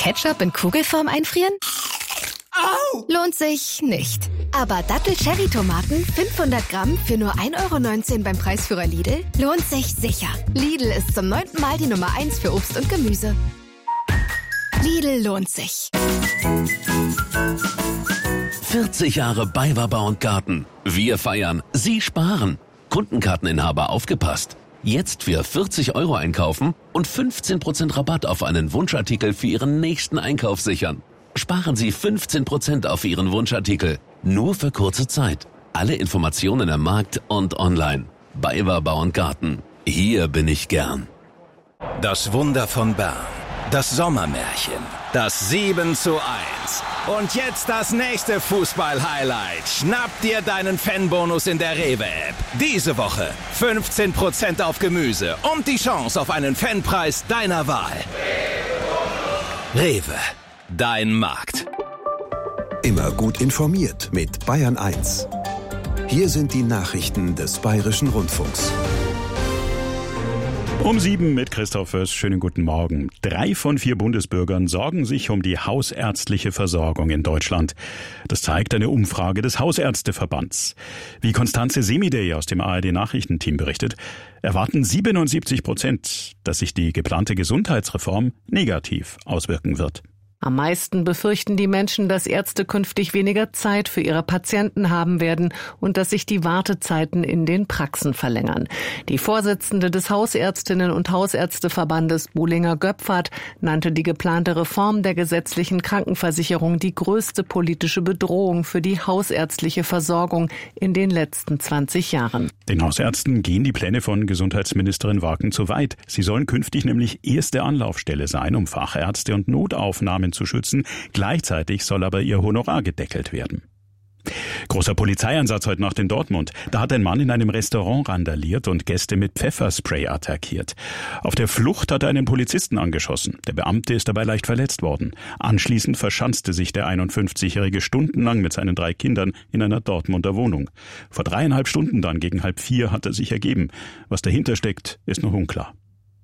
Ketchup in Kugelform einfrieren? Au! Lohnt sich nicht. Aber Dattel-Cherry-Tomaten 500 Gramm für nur 1,19 € beim Preisführer Lidl lohnt sich sicher. Lidl ist zum 9. Mal die Nummer 1 für Obst und Gemüse. Lidl lohnt sich. 40 Jahre BayWa Bau & Garten. Wir feiern, Sie sparen. Kundenkarteninhaber aufgepasst. Jetzt für 40 € einkaufen und 15% Rabatt auf einen Wunschartikel für Ihren nächsten Einkauf sichern. Sparen Sie 15% auf Ihren Wunschartikel. Nur für kurze Zeit. Alle Informationen im Markt und online. BayWa Bau & Garten. Hier bin ich gern. Das Wunder von Bern. Das Sommermärchen. Das 7:1. Und jetzt das nächste Fußball-Highlight. Schnapp dir deinen Fanbonus in der Rewe-App. Diese Woche 15% auf Gemüse und die Chance auf einen Fanpreis deiner Wahl. Rewe. Dein Markt. Immer gut informiert mit Bayern 1. Hier sind die Nachrichten des Bayerischen Rundfunks. Um 7 mit Christoph Föß. Schönen guten Morgen. 3 von 4 Bundesbürgern sorgen sich um die hausärztliche Versorgung in Deutschland. Das zeigt eine Umfrage des Hausärzteverbands. Wie Konstanze Semidey aus dem ARD-Nachrichtenteam berichtet, erwarten 77%, dass sich die geplante Gesundheitsreform negativ auswirken wird. Am meisten befürchten die Menschen, dass Ärzte künftig weniger Zeit für ihre Patienten haben werden und dass sich die Wartezeiten in den Praxen verlängern. Die Vorsitzende des Hausärztinnen- und Hausärzteverbandes Buhlinger-Göpfert nannte die geplante Reform der gesetzlichen Krankenversicherung die größte politische Bedrohung für die hausärztliche Versorgung in den letzten 20 Jahren. Den Hausärzten gehen die Pläne von Gesundheitsministerin Wagen zu weit. Sie sollen künftig nämlich erste Anlaufstelle sein, um Fachärzte und Notaufnahmen zu schützen. Gleichzeitig soll aber ihr Honorar gedeckelt werden. Großer Polizeieinsatz heute Nacht in Dortmund. Da hat ein Mann in einem Restaurant randaliert und Gäste mit Pfefferspray attackiert. Auf der Flucht hat er einen Polizisten angeschossen. Der Beamte ist dabei leicht verletzt worden. Anschließend verschanzte sich der 51-Jährige stundenlang mit seinen 3 Kindern in einer Dortmunder Wohnung. Vor 3,5 Stunden dann gegen 3:30 hat er sich ergeben. Was dahinter steckt, ist noch unklar.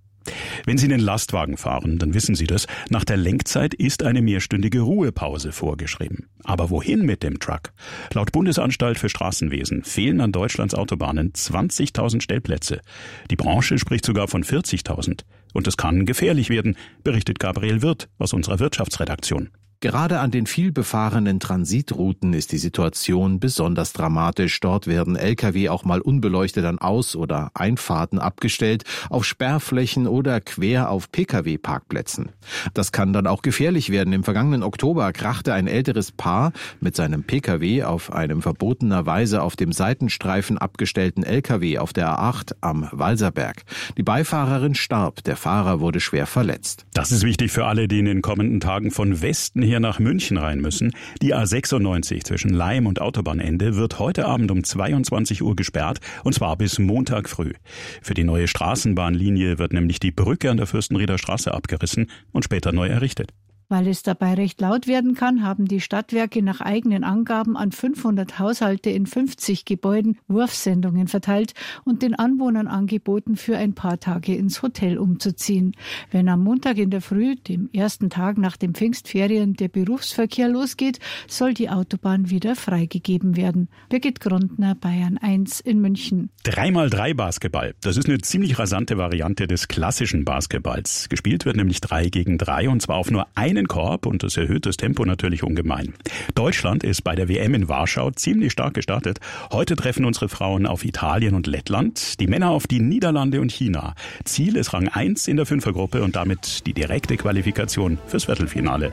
Wenn Sie einen Lastwagen fahren, dann wissen Sie das. Nach der Lenkzeit ist eine mehrstündige Ruhepause vorgeschrieben. Aber wohin mit dem Truck? Laut Bundesanstalt für Straßenwesen fehlen an Deutschlands Autobahnen 20.000 Stellplätze. Die Branche spricht sogar von 40.000. Und es kann gefährlich werden, berichtet Gabriel Wirth aus unserer Wirtschaftsredaktion. Gerade an den vielbefahrenen Transitrouten ist die Situation besonders dramatisch. Dort werden Lkw auch mal unbeleuchtet an Aus- oder Einfahrten abgestellt, auf Sperrflächen oder quer auf Pkw-Parkplätzen. Das kann dann auch gefährlich werden. Im vergangenen Oktober krachte ein älteres Paar mit seinem Pkw auf einem verbotenerweise auf dem Seitenstreifen abgestellten Lkw auf der A8 am Walserberg. Die Beifahrerin starb, der Fahrer wurde schwer verletzt. Das ist wichtig für alle, die in den kommenden Tagen von Westen hier nach München rein müssen. Die A96 zwischen Laim und Autobahnende wird heute Abend um 22 Uhr gesperrt, und zwar bis Montag früh. Für die neue Straßenbahnlinie wird nämlich die Brücke an der Fürstenrieder Straße abgerissen und später neu errichtet. Weil es dabei recht laut werden kann, haben die Stadtwerke nach eigenen Angaben an 500 Haushalte in 50 Gebäuden Wurfsendungen verteilt und den Anwohnern angeboten, für ein paar Tage ins Hotel umzuziehen. Wenn am Montag in der Früh, dem ersten Tag nach den Pfingstferien, der Berufsverkehr losgeht, soll die Autobahn wieder freigegeben werden. Birgit Grundner, Bayern 1 in München. 3x3 Basketball. Das ist eine ziemlich rasante Variante des klassischen Basketballs. Gespielt wird nämlich 3 gegen 3 und zwar auf nur einen Korb, und das erhöht das Tempo natürlich ungemein. Deutschland ist bei der WM in Warschau ziemlich stark gestartet. Heute treffen unsere Frauen auf Italien und Lettland, die Männer auf die Niederlande und China. Ziel ist Rang 1 in der Fünfergruppe und damit die direkte Qualifikation fürs Viertelfinale.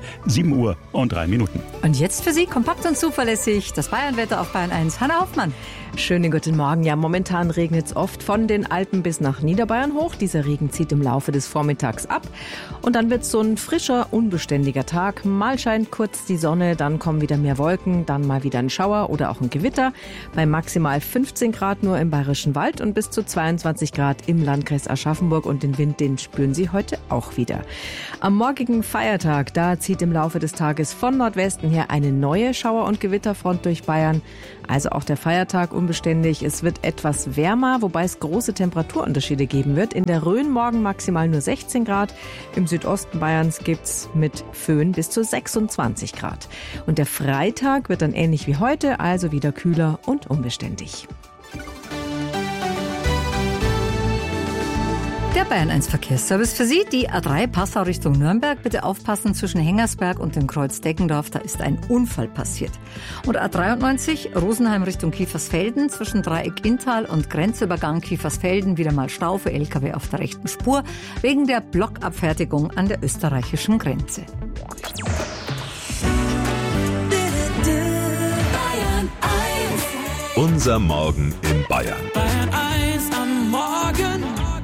7:03 Minuten. Und jetzt für Sie kompakt und zuverlässig das Bayernwetter auf Bayern 1. Hanna Hoffmann. Schönen guten Morgen. Ja, momentan regnet es oft von den Alpen bis nach Niederbayern hoch. Dieser Regen zieht im Laufe des Vormittags ab. Und dann wird es so ein frischer, unbeständiger Tag. Mal scheint kurz die Sonne, dann kommen wieder mehr Wolken, dann mal wieder ein Schauer oder auch ein Gewitter. Bei maximal 15 Grad nur im Bayerischen Wald und bis zu 22 Grad im Landkreis Aschaffenburg. Und den Wind, den spüren Sie heute auch wieder. Am morgigen Feiertag, da zieht im Laufe des Tages von Nordwesten her eine neue Schauer- und Gewitterfront durch Bayern. Also auch der Feiertag unbeständig. Es wird etwas wärmer, wobei es große Temperaturunterschiede geben wird. In der Rhön morgen maximal nur 16 Grad. Im Südosten Bayerns gibt's mit Föhn bis zu 26 Grad. Und der Freitag wird dann ähnlich wie heute, also wieder kühler und unbeständig. Der Bayern 1 Verkehrsservice für Sie, die A3 Passau Richtung Nürnberg. Bitte aufpassen, zwischen Hengersberg und dem Kreuz Deggendorf, da ist ein Unfall passiert. Und A93 Rosenheim Richtung Kiefersfelden, zwischen Dreieck Inntal und Grenzübergang Kiefersfelden wieder mal Stau für LKW auf der rechten Spur, wegen der Blockabfertigung an der österreichischen Grenze. Unser Morgen in Bayern. Bayern 1 am Morgen.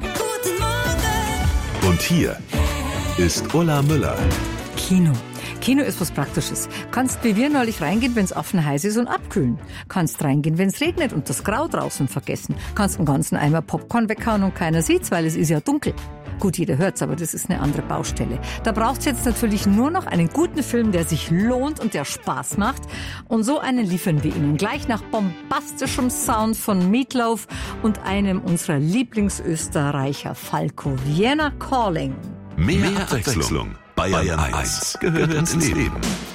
Und hier ist Ulla Müller. Kino ist was Praktisches. Kannst wie wir neulich reingehen, wenn es offen heiß ist und abkühlen. Kannst reingehen, wenn es regnet und das Grau draußen vergessen. Kannst einen ganzen Eimer Popcorn weghauen und keiner sieht's, weil es ist ja dunkel. Gut, jeder hört's, aber das ist eine andere Baustelle. Da braucht's jetzt natürlich nur noch einen guten Film, der sich lohnt und der Spaß macht. Und so einen liefern wir Ihnen gleich nach bombastischem Sound von Meatloaf und einem unserer Lieblingsösterreicher, Falco. Vienna Calling. Mehr Abwechslung. Bayern 1 gehört ins Leben.